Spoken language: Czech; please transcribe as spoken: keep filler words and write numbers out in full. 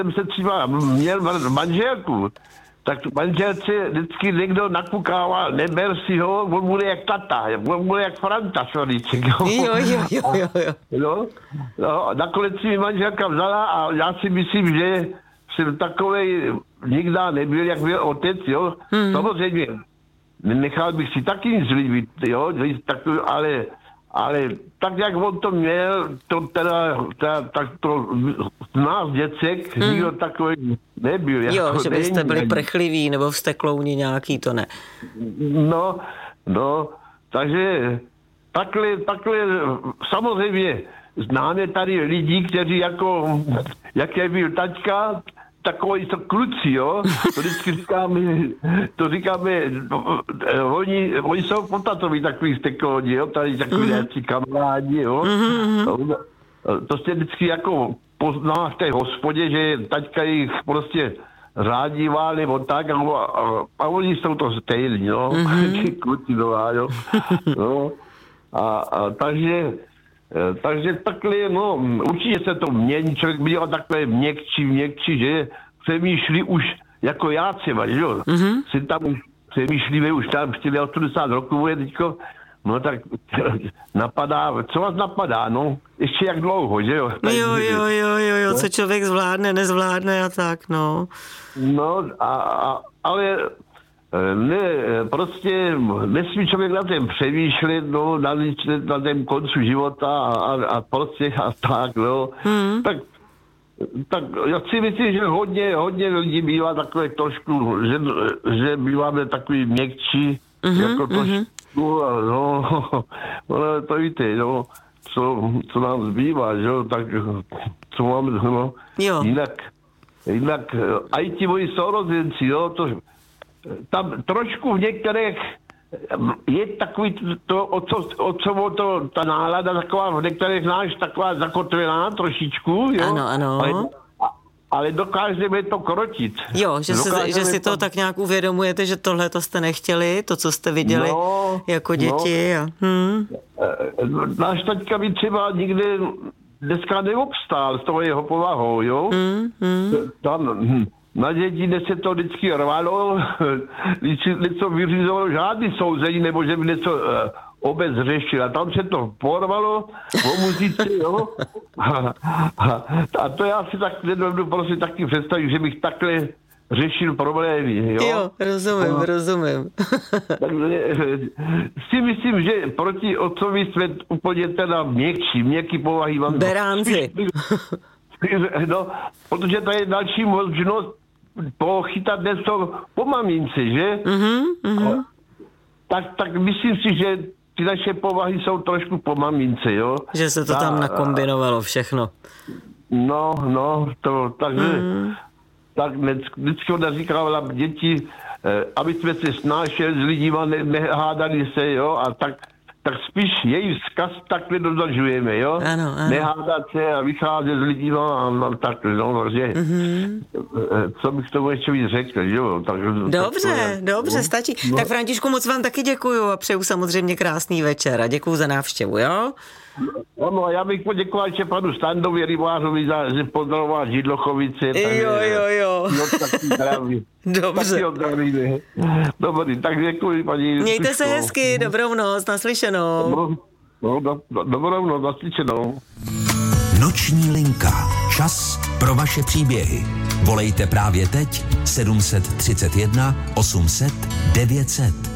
jsem se třeba měl manželku, tak manželce vždycky někdo nakukával, neber si ho, on bude jak tata, on bude jak Franta Šoríček. Jo, jo, jo, jo. jo. No, no, nakonec si mi manželka vzala a já si myslím, že jsem takovej nikdy nebyl, jak byl otec, jo. Hmm. Samozřejmě, nechal bych si taky nic líbit, jo, ale, ale tak, jak on to měl, to teda, ta, tak to z nás děcek, hmm. nikdo takový nebyl. Jo, jako že byste není, byli prchliví nebo vzteklouni nějaký, to ne. No, no, takže takhle, takhle, samozřejmě známe tady lidi, kteří jako, jaké byl taťka, takový to kluci, jo, to vždycky říkáme, to říkáme, no, oni, oni jsou potatoví takový stekloni, jo, tady takový mm-hmm. kamarádi, jo, mm-hmm. to se vždycky jako pozná v té hospodě, že taťka jich prostě řádívá nebo tak, a, a, a oni jsou to stejní, no, mm-hmm. kluci, no, jo, no, a, a takže Takže takhle, no, určitě se to mění, člověk byl takové měkčí, měkčí, že přemýšlí už jako já třeba, že jo, mm-hmm. si tam už přemýšlíme už tam osmdesát roků je teďko, no tak napadá, co vás napadá, no, ještě jak dlouho, že jo. Tak, jo, jo, jo, jo, jo, co člověk zvládne, nezvládne a tak, no. No, a, a ale ne, prostě nesmí člověk na tém přemýšlet, no, na, na tém koncu života a, a, a prostě a tak, no. Hmm. Tak, tak já si myslím, že hodně, hodně lidí bývá takové trošku, že, že býváme takový měkčí, mm-hmm, jako trošku, mm-hmm. no, ale to víte, no, co, co nám zbývá, že jo, tak co máme, no, jo. jinak, jinak, a i ti moji sourozenci, jo, to tam trošku v některých je takový to, o co, o co to, ta nálada taková v některých náš taková zakotvená trošičku, jo. Ano, ano. Ale, ale dokážeme to krotit. Jo, že, se, že si to, to tak nějak uvědomujete, že tohle to jste nechtěli, to, co jste viděli no, jako děti. No. A, hm. Náš taťka by třeba nikdy dneska neobstál s toho jeho povahou, jo. Hm, hm. Tam, hm. Na děti se to vždycky rvalo, něco vyřizovalo, žádný souzení, nebo že by něco uh, obec řešila. Tam se to porvalo, o muzice, jo. A, a, a to já si tak nedovedu prostě taky představit, že bych takhle řešil problémy, jo. Jo, rozumím, no. rozumím. Takže si myslím, že proti otcovi jsme úplně teda měkčí, měkký povahy mám. Beránci. No, protože to je další možnost pochytat něco po mamince, že? Mm-hmm, mm-hmm. Tak, tak myslím si, že ty naše povahy jsou trošku po mamince, jo? Že se to tam nakombinovalo všechno. No, no, to, takže mm. tak vždycky ona říkávala děti, eh, aby jsme se snášeli s lidima, ne, nehádali se, jo, a tak tak spíš její vzkaz takhle dodržujeme, jo? Ano, ano. Nehádat se a vycházet s lidí, no, a takhle, no, že mm-hmm. co bych tomu ještě víc řekl, jo? Tak, dobře, tak, dobře, no, stačí. No. Tak Františku, moc vám taky děkuju a přeju samozřejmě krásný večer a děkuju za návštěvu, jo? No, já bych poděkoval ještě panu Standovi Rybářovi, za, že pozdravoval Židlochovice. Jo, jo, jo. No, taky zdraví. Dobře. Taky Dobrý, tak děkuji, paní. Mějte se hezky, dobrou noc, naslyšenou. Dobrou, no, do, do, dobrou noc, naslyšenou. Noční linka. Čas pro vaše příběhy. Volejte právě teď sedm set třicet jedna osm set devět set.